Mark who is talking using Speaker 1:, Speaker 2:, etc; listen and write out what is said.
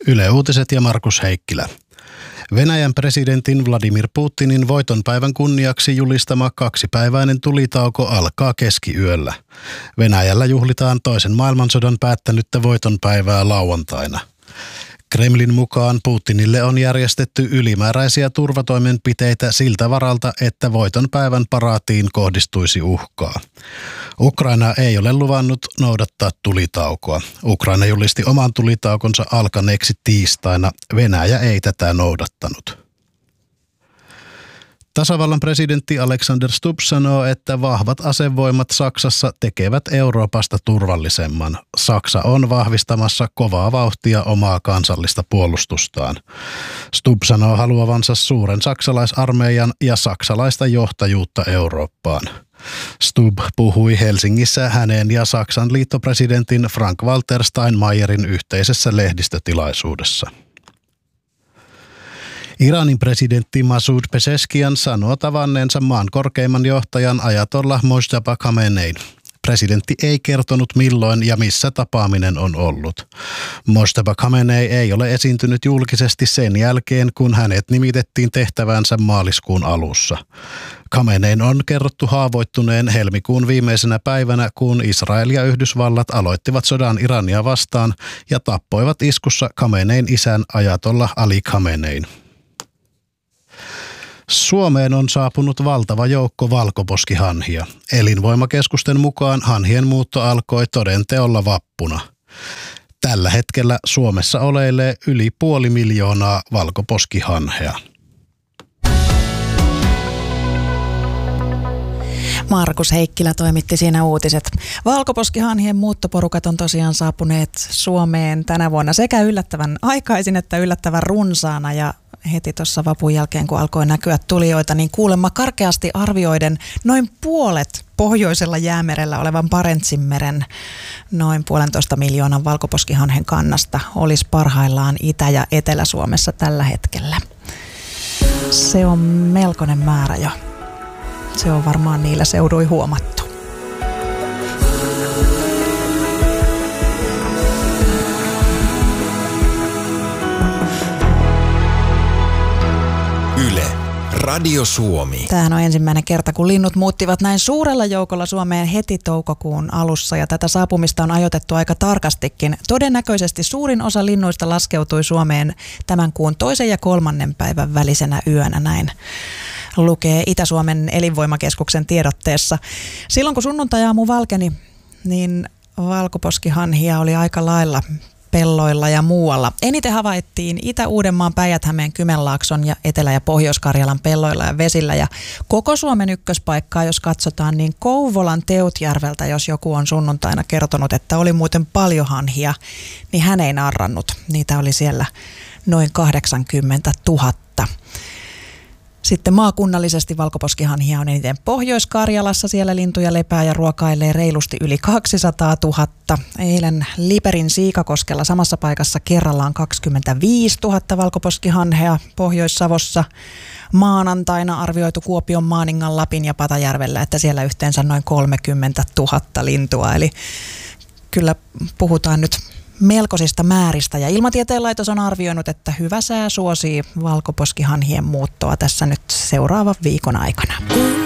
Speaker 1: Yle Uutiset ja Markus Heikkilä. Venäjän presidentin Vladimir Putinin voitonpäivän kunniaksi julistama 2-päiväinen tulitauko alkaa keskiyöllä. Venäjällä juhlitaan toisen maailmansodan päättänyttä voitonpäivää lauantaina. Kremlin mukaan Putinille on järjestetty ylimääräisiä turvatoimenpiteitä siltä varalta, että voitonpäivän paraatiin kohdistuisi uhkaa. Ukraina ei ole luvannut noudattaa tulitaukoa. Ukraina julisti oman tulitaukonsa alkaneeksi tiistaina. Venäjä ei tätä noudattanut. Tasavallan presidentti Alexander Stubb sanoo, että vahvat asevoimat Saksassa tekevät Euroopasta turvallisemman. Saksa on vahvistamassa kovaa vauhtia omaa kansallista puolustustaan. Stubb sanoo haluavansa suuren saksalaisarmeijan ja saksalaista johtajuutta Eurooppaan. Stubb puhui Helsingissä hänen ja Saksan liittopresidentin Frank-Walter Steinmeierin yhteisessä lehdistötilaisuudessa. Iranin presidentti Masoud Pezeshkian sanoo tavanneensa maan korkeimman johtajan Ajatollah Mojtaba Khamenein. Presidentti ei kertonut milloin ja missä tapaaminen on ollut. Mojtaba Khamenei ei ole esiintynyt julkisesti sen jälkeen, kun hänet nimitettiin tehtävänsä maaliskuun alussa. Khamenein on kerrottu haavoittuneen helmikuun viimeisenä päivänä, kun Israel ja Yhdysvallat aloittivat sodan Irania vastaan ja tappoivat iskussa Khamenein isän Ajatollah Ali Khamenein. Suomeen on saapunut valtava joukko valkoposkihanhia. Elinvoimakeskusten mukaan hanhien muutto alkoi toden teolla vappuna. Tällä hetkellä Suomessa oleilee yli 500 000 valkoposkihanhea.
Speaker 2: Markus Heikkilä toimitti siinä uutiset. Valkoposkihanhien muuttoporukat on tosiaan saapuneet Suomeen tänä vuonna sekä yllättävän aikaisin että yllättävän runsaana ja heti tuossa vapun jälkeen, kun alkoi näkyä tulijoita, niin kuulemma karkeasti arvioiden noin puolet pohjoisella jäämerellä olevan Barentsinmeren noin 1,5 miljoonan valkoposkihanhen kannasta olisi parhaillaan Itä- ja Etelä-Suomessa tällä hetkellä. Se on melkoinen määrä jo. Se on varmaan niillä seuduin huomattu.
Speaker 3: Yle, Radio Suomi.
Speaker 2: Tämähän on ensimmäinen kerta, kun linnut muuttivat näin suurella joukolla Suomeen heti toukokuun alussa ja tätä saapumista on ajoitettu aika tarkastikin. Todennäköisesti suurin osa linnuista laskeutui Suomeen tämän kuun 2. ja 3. päivän välisenä yönä, näin lukee Itä-Suomen elinvoimakeskuksen tiedotteessa. Silloin kun sunnuntai-aamu valkeni, niin valkoposkihanhia oli aika lailla pelloilla ja muualla. Eniten havaittiin Itä-Uudenmaan, Päijät-Hämeen, Kymenlaakson ja Etelä- ja Pohjois-Karjalan pelloilla ja vesillä. Ja koko Suomen ykköspaikkaa, jos katsotaan, niin Kouvolan Teutjärveltä, jos joku on sunnuntaina kertonut, että oli muuten paljon hanhia, niin hän ei narrannut. Niitä oli siellä noin 80 000. Sitten maakunnallisesti valkoposkihanhia on eniten Pohjois-Karjalassa. Siellä lintuja lepää ja ruokailee reilusti yli 200 000. Eilen Liperin Siikakoskella samassa paikassa kerrallaan 25 000 valkoposkihanhea. Pohjois-Savossa maanantaina arvioitu Kuopion, Maaningan, Lapin ja Patajärvellä, että siellä yhteensä noin 30 000 lintua. Eli kyllä puhutaan nyt melkoisista määristä ja Ilmatieteen laitos on arvioinut, että hyvä sää suosii valkoposkihanhien muuttoa tässä nyt seuraavan viikon aikana.